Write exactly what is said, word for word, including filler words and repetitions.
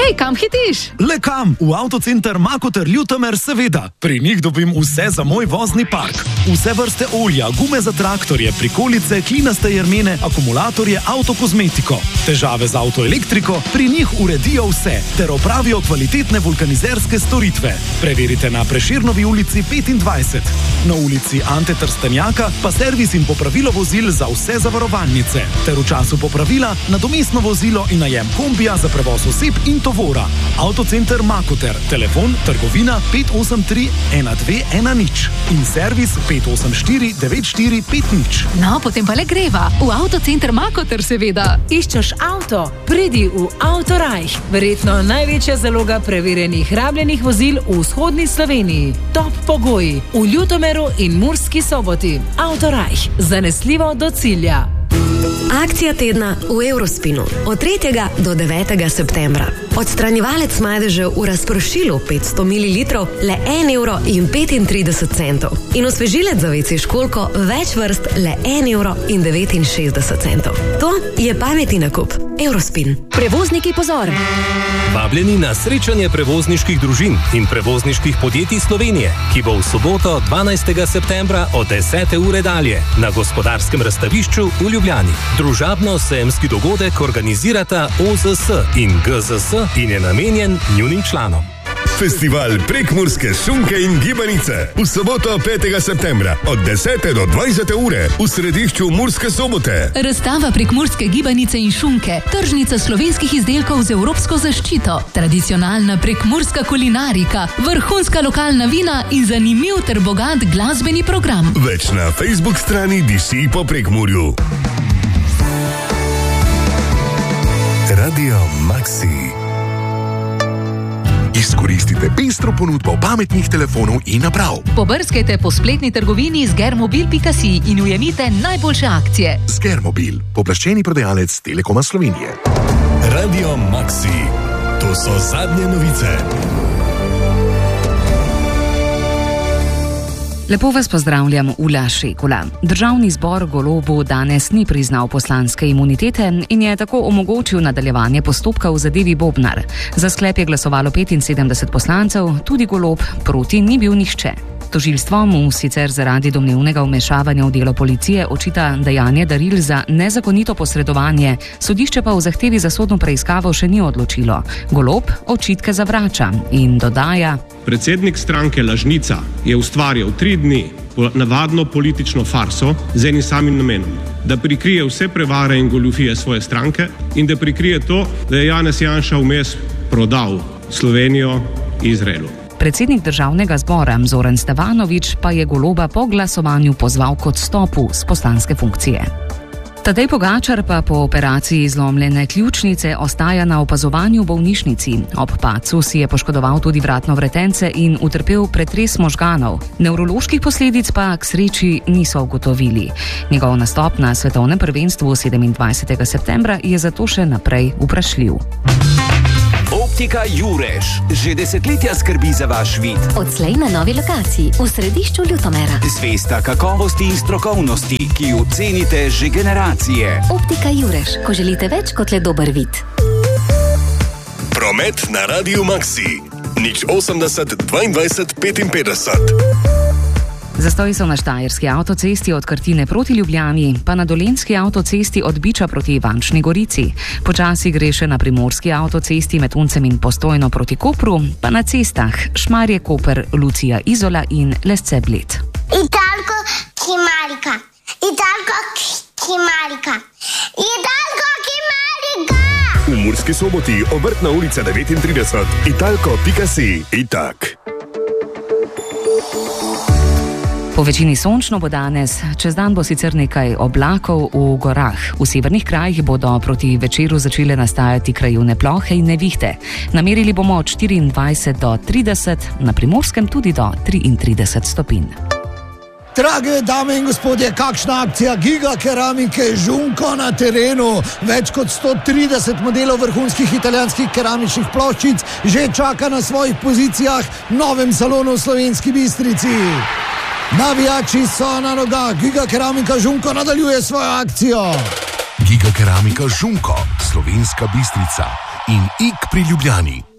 Hej, kam hitiš? Le kam? V Avtocenter Makoter Ljutomer, seveda. Pri njih dobim vse za moj vozni park. Vse vrste olja, gume za traktorje, prikolice, klinaste jermene, akumulatorje, avtokozmetiko. Težave z avtoelektriko, pri njih uredijo vse, ter opravijo kvalitetne vulkanizerske storitve. Preverite na Prešernovi ulici petindvajset. Na ulici Ante Trstenjaka pa servis in popravilo vozil za vse zavarovalnice. Ter v času popravila nadomestno vozilo in najem kombija za prevoz oseb in tovora. Avtocenter Makoter, telefon trgovina pet osem tri ena dve ena nič in servis pet osem štiri devet štiri pet nič. No, potem pa le greva. V Avtocenter Makoter, seveda. Iščeš avto? Pridi v Autorajh. Verjetno največja zaloga preverjenih rabljenih vozil v vzhodni Sloveniji. Top pogoji v Ljutomeru in Murski Soboti. Autorajh. Zanesljivo do cilja. Akcija tedna v Eurospinu od tretjega do devetega septembra. Odstranjevalec madežev v razpršilu petsto mililitrov le en evro in petintrideset centov. In osvežilec za vece školjko več vrst le en evro in devetinšestdeset centov. To je pametni nakup. Eurospin. Prevozniki, pozor! Vabljeni na srečanje prevozniških družin in prevozniških podjetij Slovenije, ki bo v soboto dvanajstega septembra od desete ure dalje na Gospodarskem razstavišču v Ljubljani. Družabno-sejemski dogodek organizirata O Z S in G Z S in je namenjen njunim članom. Festival prekmurske šunke in gibanice v soboto petega septembra od desete do dvajsete ure v središču Murske Sobote. Razstava prekmurske gibanice in šunke, tržnica slovenskih izdelkov z evropsko zaščito, tradicionalna prekmurska kulinarika, vrhunska lokalna vina in zanimiv ter bogat glasbeni program. Več na Facebook strani Disi po Prekmurju. Radio Maxi. Izkoristite pestro ponudbo pametnih telefonov in naprav. Pobrskajte po spletni trgovini zgermobil pika si in ujemite najboljše akcije. Zgermobil, pooblaščeni prodajalec Telekoma Slovenije. Radio Maxi. To so zadnje novice. Lepo vas pozdravljam, Ula Šekula. Državni zbor Golobu danes ni priznal poslanske imunitete in je tako omogočil nadaljevanje postopka v zadevi Bobnar. Za sklep je glasovalo petinsedemdeset poslancev, tudi Golob, proti ni bil nihče. Tožilstvo mu sicer zaradi domnevnega vmešavanja v delo policije očita dajanje daril za nezakonito posredovanje, sodišče pa v zahtevi za sodno preiskavo še ni odločilo. Golob očitke zavrača in dodaja: Predsednik stranke Lažnica je ustvarjal tri dni navadno politično farso z enim samim namenom, da prikrije vse prevare in goljufije svoje stranke in da prikrije to, da je Janez Janša vmes prodal Slovenijo Izraelu. Predsednik državnega zbora Zoran Stevanović pa je Goloba po glasovanju pozval k odstopu s poslanske funkcije. Tadej Pogačar pa po operaciji zlomljene ključnice ostaja na opazovanju v bolnišnici. Ob padcu si je poškodoval tudi vratno vretence in utrpel pretres možganov. Nevroloških posledic pa k sreči niso ugotovili. Njegov nastop na svetovnem prvenstvu sedemindvajsetega septembra je zato še naprej vprašljiv. Optika Jureš že desetletja skrbi za vaš vid. Odslej na novi lokaciji v središču Ljutomera. Zvesta kakovosti in strokovnosti, ki jo cenite že generacije. Optika Jureš, ko želite več kot le dober vid. Promet na Radio Maxi. nič osemdeset dvaindvajset petinpetdeset. Zastoji so na Štajerski avtocesti od Krtine proti Ljubljani, pa na Dolenjski avtocesti od Biča proti Ivančni Gorici. Počasi gre še na Primorski avtocesti med Uncem in Postojno proti Kopru, pa na cestah Šmarje Koper, Lucija Izola in Lesce Bled. Italko Kimarika, Italko Kimarika, Italko Kimarika. V Murski Soboti, Obrtna ulica devetintrideset, italko pika si, itak. Po večini sončno bo danes, čez dan bo sicer nekaj oblakov v gorah. V severnih krajih bodo proti večeru začele nastajati krajevne plohe in nevihte. Namerili bomo od štiriindvajset do trideset, na Primorskem tudi do triintrideset stopinj. Drage dame in gospodje, kakšna akcija Giga Keramike Žunko na terenu. Več kot sto trideset modelov vrhunskih italijanskih keramičnih ploščic že čaka na svojih pozicijah v novem salonu v Slovenski Bistrici. Navijači so na nogah, Giga Keramika Žunko nadaljuje svojo akcijo. Giga Keramika Žunko, Slovenska Bistrica in I K pri Ljubljani.